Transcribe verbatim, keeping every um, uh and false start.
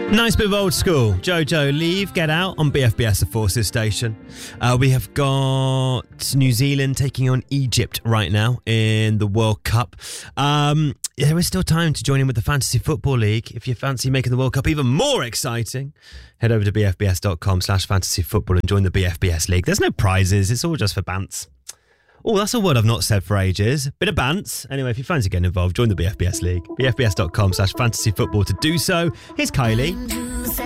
Nice bit of old school. Jojo, Leave, Get Out on B F B S, the Forces Station. Uh, we have got New Zealand taking on Egypt right now in the World Cup. Um, there is still time to join in with the Fantasy Football League. If you fancy making the World Cup even more exciting, head over to bfbs.com slash fantasy football and join the B F B S League. There's no prizes. It's all just for bants. Oh, that's a word I've not said for ages. Bit of bants. Anyway, if you fancy getting involved, join the B F B S League. bfbs.com slash fantasy football to do so. Here's Kylie.